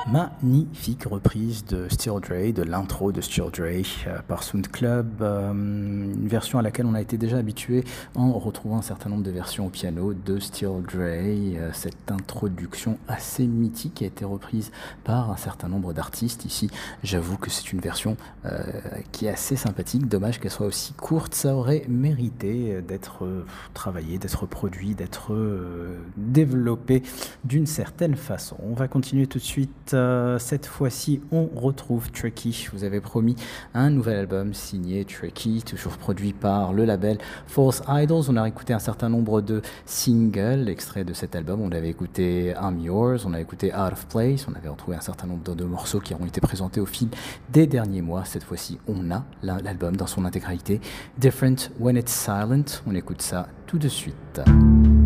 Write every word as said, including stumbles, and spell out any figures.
Magnifique reprise de Still Dre, de l'intro de Still Dre euh, par Sound Club, euh, une version à laquelle on a été déjà habitué en retrouvant un certain nombre de versions au piano de Still Dre. Euh, cette introduction assez mythique a été reprise par un certain nombre d'artistes. Ici, j'avoue que c'est une version euh, qui est assez sympathique. Dommage qu'elle soit aussi courte. Ça aurait mérité d'être euh, travaillé, d'être produit, d'être euh, développé d'une certaine façon. On va continuer tout de suite. Euh, cette fois-ci, on retrouve Tricky. Je vous avais promis un nouvel album signé Tricky, toujours produit par le label False Idols. On a écouté un certain nombre de singles, extraits de cet album. On avait écouté I'm Yours, on a écouté Out of Place, on avait retrouvé un certain nombre de, de morceaux qui ont été présentés au fil des derniers mois. Cette fois-ci, on a l'album dans son intégralité. Different When It's Silent. On écoute ça tout de suite.